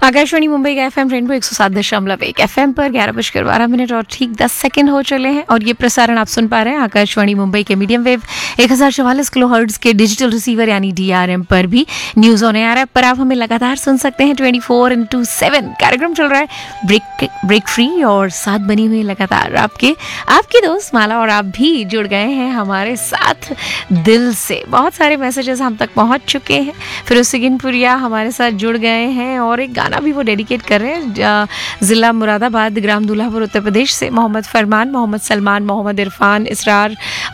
आकाशवाणी मुंबई का FM rainbow 107.1 FM पर 11:12 और ठीक 10 सेकंड हो चले हैं और ये प्रसारण आप सुन पा रहे हैं आकाशवाणी मुंबई के मीडियम वेव 1044 किलोहर्ट्ज के डिजिटल रिसीवर यानी डीआरएम पर भी न्यूज ऑन एयर ऐप पर आप हमें लगातार सुन सकते हैं 24/7 कार्यक्रम चल रहा है ब्रेक फ्री और साथ बनी हुई लगातार आपकी दोस्त माला और आप भी जुड़ गए हैं हमारे साथ दिल से। बहुत सारे मैसेजेस हम तक पहुंच चुके हैं। फिर सिगिनपुरिया हमारे साथ जुड़ गए हैं और एक गाना भी वो डेडिकेट कर रहे हैं ज़िला मुरादाबाद ग्राम दूल्हापुर उत्तर प्रदेश से मोहम्मद फरमान, मोहम्मद सलमान, मोहम्मद इरफान, इसरार